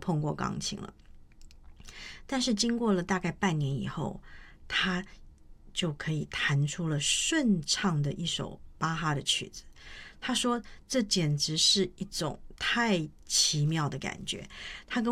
碰过钢琴了。但是经过了大概半年以后，他就可以弹出了顺畅的一首巴哈的曲子。他说这简直是一种太奇妙的感觉。他跟